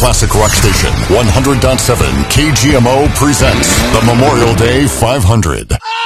classic rock station, 100.7 KGMO presents the Memorial Day 500.